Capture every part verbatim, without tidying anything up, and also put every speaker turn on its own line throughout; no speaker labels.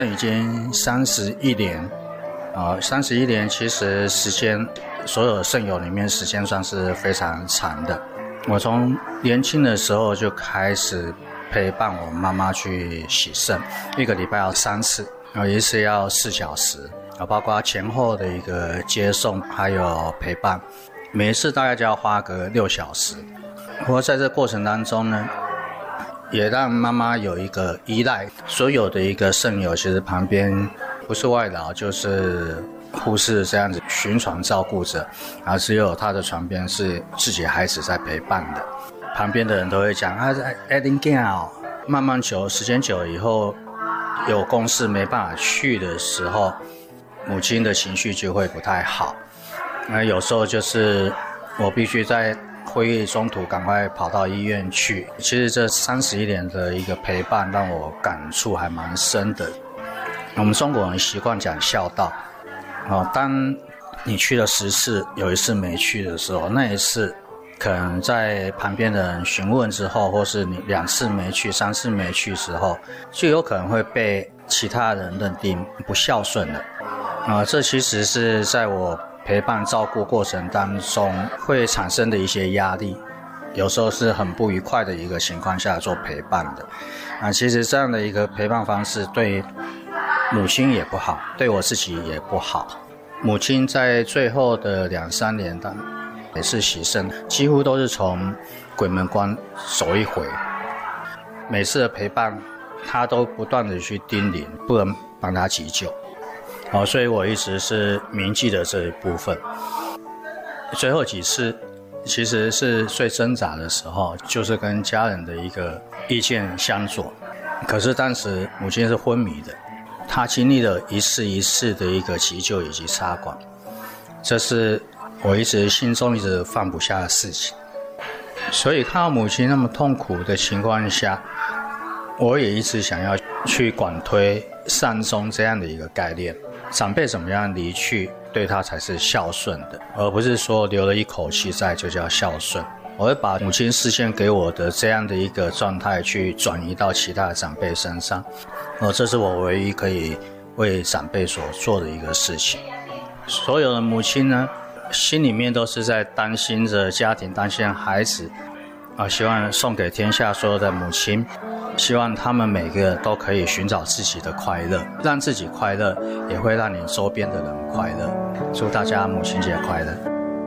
已经三十一年，啊、呃，三十一年其实时间，所有圣友里面时间算是非常长的。我从年轻的时候就开始陪伴我妈妈去洗圣，一个礼拜要三次，有一次要四小时，包括前后的一个接送还有陪伴，每一次大概就要花个六小时。不过在这过程当中呢，也让妈妈有一个依赖，所有的一个圣友其实旁边不是外劳就是护士这样子巡床照顾着，然后只有他的床边是自己孩子在陪伴的。旁边的人都会讲啊，哎，林健哦，慢慢久，时间久了以后，有公事没办法去的时候，母亲的情绪就会不太好。那有时候就是我必须在会议中途赶快跑到医院去。其实这三十一年的一个陪伴让我感触还蛮深的。我们中国人习惯讲孝道，哦，当你去了十次，有一次没去的时候，那一次可能在旁边的人询问之后，或是你两次没去、三次没去的时候，就有可能会被其他人认定不孝顺了。啊、呃，这其实是在我陪伴照顾过程当中会产生的一些压力，有时候是很不愉快的一个情况下做陪伴的。啊、呃，其实这样的一个陪伴方式对母亲也不好，对我自己也不好。母亲在最后的两三年当每次洗圣，几乎都是从鬼门关走一回。每次的陪伴，她都不断的去叮咛，不能帮她急救。好，所以我一直是铭记的这一部分。最后几次其实是最挣扎的时候，就是跟家人的一个意见相左。可是当时母亲是昏迷的，她经历了一次一次的一个急救以及插管，这是我一直心中一直放不下的事情。所以看到母亲那么痛苦的情况下，我也一直想要去广推善终这样的一个概念。长辈怎么样离去，对他才是孝顺的，而不是说留了一口气在就叫孝顺。我会把母亲视线给我的这样的一个状态去转移到其他的长辈身上，而这是我唯一可以为长辈所做的一个事情。所有的母亲呢，心里面都是在担心着家庭，担心孩子，啊，希望送给天下所有的母亲，希望他们每个人都可以寻找自己的快乐，让自己快乐，也会让你周边的人快乐。祝大家母亲节快乐！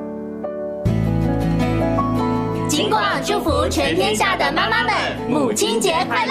金广祝福全天下的妈妈们，母亲节快乐！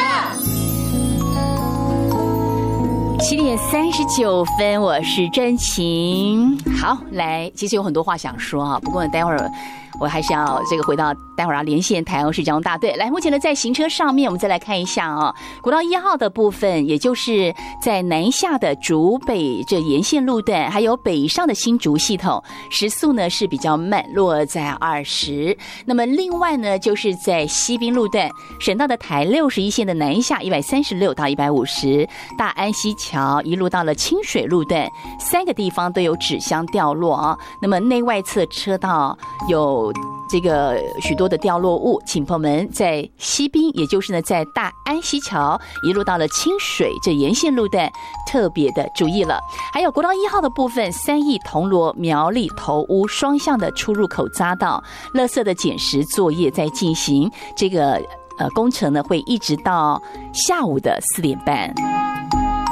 七点三十九分，我是真情。好，来，其实有很多话想说啊，不过待会儿我还是要这个回到待会儿要连线台湾市交通大队。来，目前呢在行车上面，我们再来看一下啊、哦，国道一号的部分，也就是在南下的竹北这沿线路段，还有北上的新竹系统，时速呢是比较慢，落在二十。那么另外呢，就是在西滨路段，省道的台六十一线的南下一百三十六到一百五十，大安溪桥一路到了清水路段，三个地方都有纸箱掉落啊。那么内外侧车道有这个许多的掉落物，请朋友们在西滨，也就是呢在大安溪桥一路到了清水这沿线路段特别的注意了。还有国道一号的部分，三义铜锣苗栗头屋双向的出入口匝道，垃圾的捡拾作业在进行，这个呃工程呢会一直到下午的四点半。